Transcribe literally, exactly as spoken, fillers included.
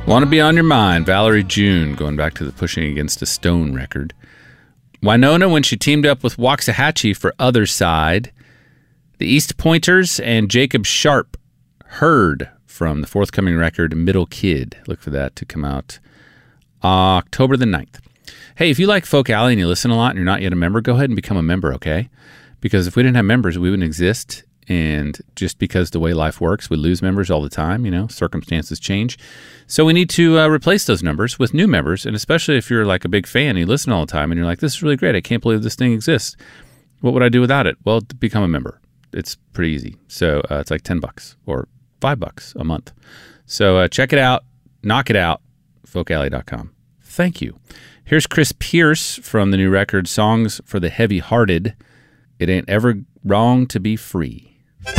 Want to Be On Your Mind, Valerie June, going back to the Pushing Against a Stone record. Wynonna, when she teamed up with Waxahachie for Other Side. The East Pointers and Jacob Sharp, Heard, from the forthcoming record Middle Kid. Look for that to come out October the ninth. Hey, if you like Folk Alley and you listen a lot and you're not yet a member, go ahead and become a member, okay? Because if we didn't have members, we wouldn't exist. And just because the way life works, we lose members all the time, you know, circumstances change. So we need to uh, replace those numbers with new members. And especially if you're like a big fan and you listen all the time and you're like, this is really great, I can't believe this thing exists. What would I do without it? Well, become a member. It's pretty easy. So uh, it's like ten bucks or five bucks a month. So uh, check it out. Knock it out. folk alley dot com. Thank you. Here's Chris Pierce from the new record, Songs for the Heavy-Hearted. It Ain't Ever Wrong to Be Free.